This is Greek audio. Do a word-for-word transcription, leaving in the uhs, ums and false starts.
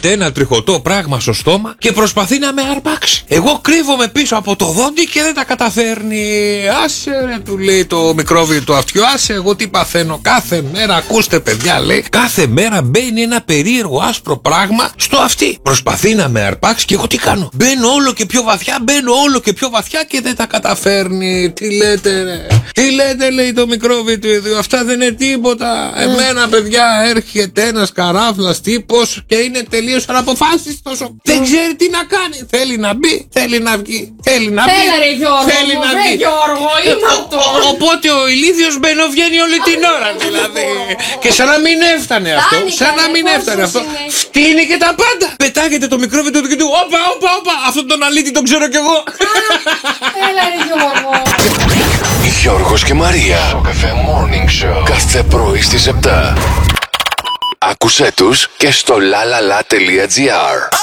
έρχεται ένα τριχωτό πράγμα στο στόμα και προσπαθεί να με αρπάξει. Εγώ κρύβομαι πίσω από το δόντι και δεν τα καταφέρνει. Άσε ρε, του λέει το μικρόβιο του αυτιού, άσε, εγώ τι παθαίνω κάθε μέρα. Ακούστε παιδιά, λέει, κάθε μέρα μπαίνει ένα περίεργο άσπρο πράγμα στο αυτί. Προσπαθεί να με αρπάξει και εγώ τι κάνω? Μπαίνω όλο και πιο βαθιά, μπαίνω όλο και πιο βαθιά και δεν τα καταφέρνει. Τι λέτε ρε? Τι λέτε, λέει το μικρόβιο του ιδιού, αυτά δεν είναι τίποτα. Εμένα παιδιά έρχεται ένας καράφλας τύπος και είναι τελείως αναποφάσιστος. Δεν ξέρει τι να κάνει. Θέλει να μπει, θέλει να βγει, θέλει να μπει. Έλα ρε Γιώργο, θέλει να ρε βγει. Γιώργο, είναι αυτό. Οπότε ο ηλίθιος μπαίνω βγαίνει όλη την ώρα δηλαδή. Και σαν να μην έφτανε αυτό, σαν να μην έφτανε αυτό, φτύνει και τα πάντα. Πετάγεται το μικρόβιο του και του, όπα, όπα, όπα, αυτόν τον αλήτη τον ξέρω κι εγώ. Έλα ρε Γιώργο. Γιώργος και Μαρία. Σοκαφέ Morning Show. Κάθε πρωί στις επτά. Άκουσέ τους και στο lalala.gr.